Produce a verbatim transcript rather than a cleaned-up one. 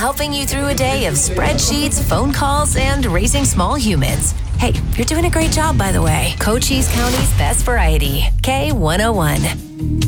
helping you through a day of spreadsheets, phone calls, and raising small humans. Hey, you're doing a great job, by the way. Cochise County's best variety, K one oh one.